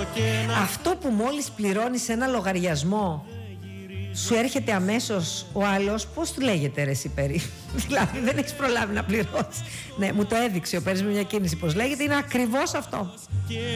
Αυτό που μόλις πληρώνεις ένα λογαριασμό σου έρχεται αμέσως ο άλλος, πώς του λέγεται ρε εσύ Περί? Δηλαδή δεν έχεις προλάβει να πληρώσεις. Ναι, μου το έδειξε ο Περίς με μια κίνηση πώς λέγεται, είναι ακριβώς αυτό.